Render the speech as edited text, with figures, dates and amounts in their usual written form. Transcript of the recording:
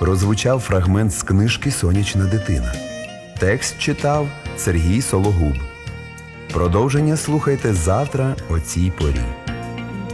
прозвучав фрагмент з книжки «Сонячна дитина». Текст читав Сергій Сологуб. Продовження слухайте завтра о цій порі.